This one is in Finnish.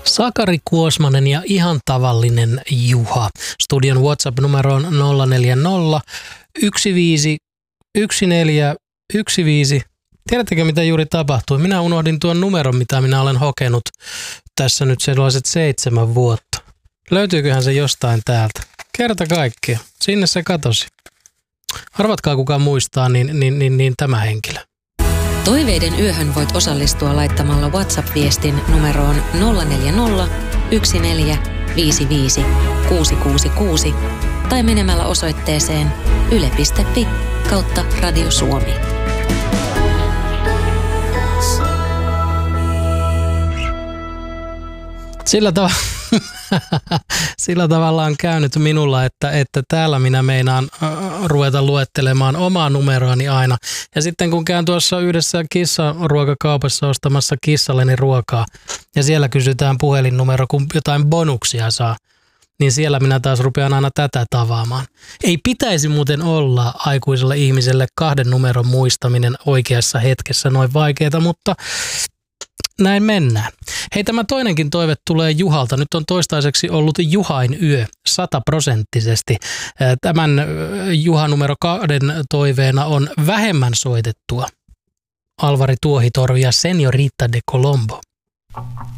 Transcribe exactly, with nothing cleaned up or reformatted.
Sakari Kuosmanen ja ihan tavallinen Juha. Studion WhatsApp-numero on nolla neljä nolla yksi viisi yksi neljä yksi viisi. Tiedättekö, mitä juuri tapahtui? Minä unohdin tuon numeron, mitä minä olen hokenut tässä nyt sellaiset seitsemän vuotta. Löytyyköhän se jostain täältä? Kerta kaikkea. Sinne se katosi. Arvatkaa, kuka muistaa, niin, niin, niin, niin tämä henkilö. Toiveiden yöhön voit osallistua laittamalla WhatsApp-viestin numeroon nolla neljä nolla yksi neljä viisi viisi kuusi kuusi kuusi tai menemällä osoitteeseen yle piste fi kautta Radio Suomi. Sillä, tav- Sillä tavalla on käynyt minulla, että, että täällä minä meinaan äh, ruveta luettelemaan omaa numeroani aina. Ja sitten kun käyn tuossa yhdessä kissaruokakaupassa ostamassa kissalleni ruokaa ja siellä kysytään puhelinnumero, kun jotain bonuksia saa, niin siellä minä taas rupean aina tätä tavaamaan. Ei pitäisi muuten olla aikuiselle ihmiselle kahden numeron muistaminen oikeassa hetkessä noin vaikeaa, mutta näin mennään. Hei, tämä toinenkin toive tulee Juhalta. Nyt on toistaiseksi ollut Juhain yö sataprosenttisesti. Tämän Juha numero kahden toiveena on vähemmän soitettua Alvari Tuohitorvi ja Señorita de Colombo.